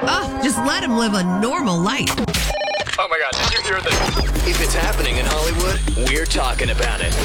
Oh, just let him live a normal life. Oh my God, did you hear this? If it's happening in Hollywood, we're talking about it.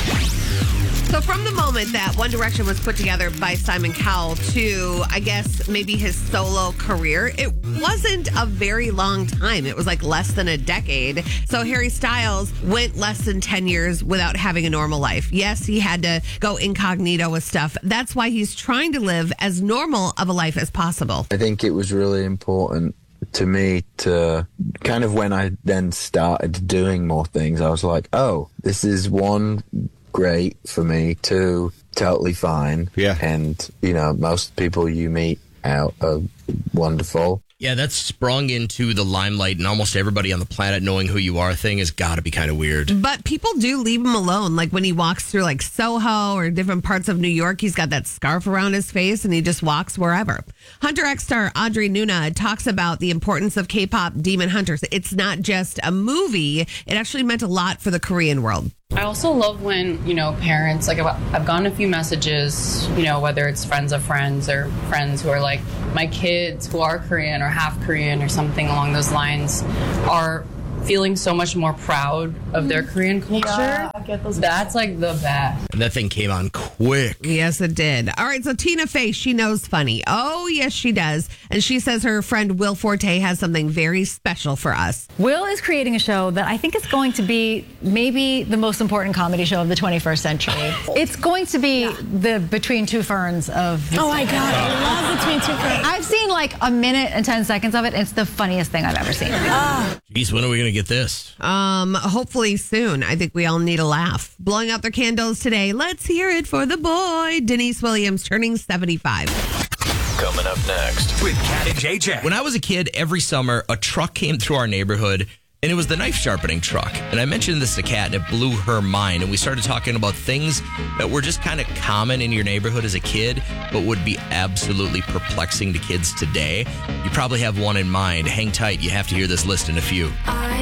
So from the moment that One Direction was put together by Simon Cowell to, I guess, maybe his solo career, it wasn't a very long time. It was like less than a decade. So Harry Styles went less than 10 years without having a normal life. Yes, he had to go incognito with stuff. That's why he's trying to live as normal of a life as possible. I think it was really important to me to kind of, when I then started doing more things, I was like, oh, this is one, great for me, two, totally fine. Yeah. And, you know, most people you meet out are wonderful. Yeah, that's sprung into the limelight, and almost everybody on the planet knowing who you are thing has got to be kind of weird. But people do leave him alone. Like when he walks through like Soho or different parts of New York, he's got that scarf around his face and he just walks wherever. Hunter X star Audrey Nuna talks about the importance of K-pop Demon Hunters. It's not just a movie. It actually meant a lot for the Korean world. I also love when, parents, like I've gotten a few messages, whether it's friends of friends or friends who are like, my kids who are Korean or half Korean or something along those lines are feeling so much more proud of their Korean culture. Yeah, I get those. That's like the best. And that thing came on quick. Yes, it did. All right, so Tina Fey, she knows funny. Oh, yes, she does. And she says her friend Will Forte has something very special for us. Will is creating a show that I think is going to be maybe the most important comedy show of the 21st century. It's going to be the Between Two Ferns of... Oh, my God. I love Between Two Ferns. I've seen like a minute and 10 seconds of it. It's the funniest thing I've ever seen. Jeez, when are we going to get this? Hopefully soon. I think we all need a laugh. Blowing out their candles today. Let's hear it for the boy. Denise Williams turning 75. Coming up next with Cat and JJ. When I was a kid, every summer, a truck came through our neighborhood, and it was the knife sharpening truck. And I mentioned this to Kat, and it blew her mind. And we started talking about things that were just kind of common in your neighborhood as a kid, but would be absolutely perplexing to kids today. You probably have one in mind. Hang tight. You have to hear this list in a few.